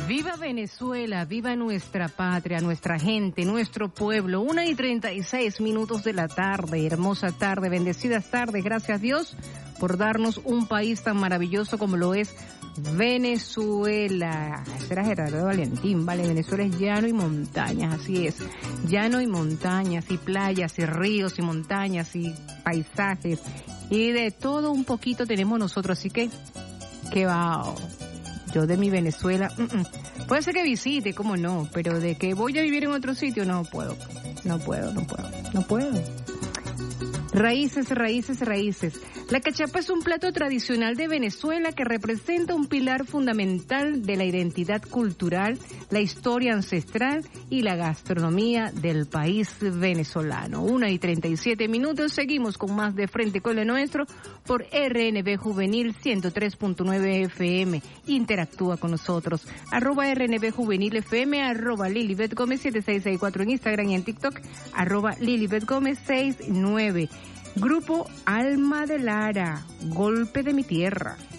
Viva Venezuela, viva nuestra patria, nuestra gente, nuestro pueblo. 1:36 de la tarde, hermosa tarde, bendecidas tardes, gracias a Dios por darnos un país tan maravilloso como lo es Venezuela. Ese era Gerardo Valentín, vale, Venezuela es llano y montañas, así es, llano y montañas, y playas, y ríos, y montañas, y paisajes, y de todo un poquito tenemos nosotros, así que va. Yo de mi Venezuela, puede ser que visite, cómo no, pero de que voy a vivir en otro sitio, no puedo. Raíces, raíces, raíces. La cachapa es un plato tradicional de Venezuela que representa un pilar fundamental de la identidad cultural, la historia ancestral y la gastronomía del país venezolano. 1:37, seguimos con más de Frente con lo Nuestro por RNB Juvenil 103.9 FM. Interactúa con nosotros. @RNB Juvenil FM, @Lilibet Gómez 7664 en Instagram y en TikTok, @Lilibet Gómez 69. Grupo Alma de Lara, Golpe de mi Tierra.